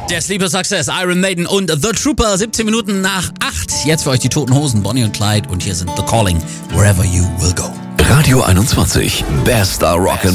Der Sleeper Success, Iron Maiden und The Trooper, 17 Minuten nach 8. Jetzt für euch die Toten Hosen, Bonnie und Clyde. Und hier sind The Calling, Wherever You Will Go. Radio 21, bester Rock'n'Roll.